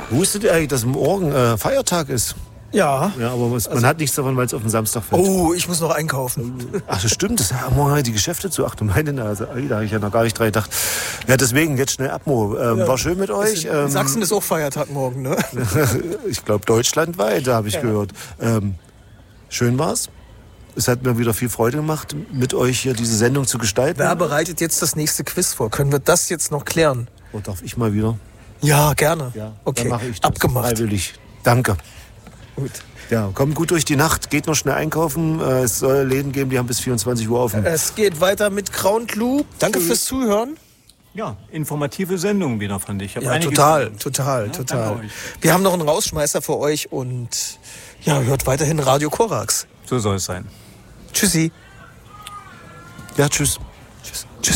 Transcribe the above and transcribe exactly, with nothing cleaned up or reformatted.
Wusstet ihr eigentlich, dass morgen äh, Feiertag ist? Ja. Ja, aber was, man Also- hat nichts davon, weil es auf den Samstag fällt. Oh, ich muss noch einkaufen. Ach, das stimmt. Das, ja, morgen haben die Geschäfte zu. Ach du meine Nase. Ey, da habe ich ja noch gar nicht dran gedacht. Ja, deswegen jetzt schnell Abmo. Ähm, Ja. War schön mit euch. In Ähm, Sachsen ist auch Feiertag morgen, ne? ich glaube, deutschlandweit, habe ich Ja. gehört. Ähm, schön war's. Es hat mir wieder viel Freude gemacht, mit euch hier diese Sendung zu gestalten. Wer bereitet jetzt das nächste Quiz vor? Können wir das jetzt noch klären? Oh, darf ich mal wieder? Ja, gerne. Ja, Okay, dann mache ich das. abgemacht. Freiwillig. Danke. Gut. Ja, kommt gut durch die Nacht. Geht noch schnell einkaufen. Äh, Es soll Läden geben, die haben bis vierundzwanzig Uhr offen. Es geht weiter mit Crown Clue. Danke Tschüss. fürs Zuhören. Ja, informative Sendung wieder, fand ich. ich hab Ja, einiges total, gelernt. total, Ja, total. danke euch. Wir haben noch einen Rausschmeißer für euch und ja, hört weiterhin Radio Korax. So soll es sein. Tschüssi. Ja, tschüss. Tschüss. Tschüss.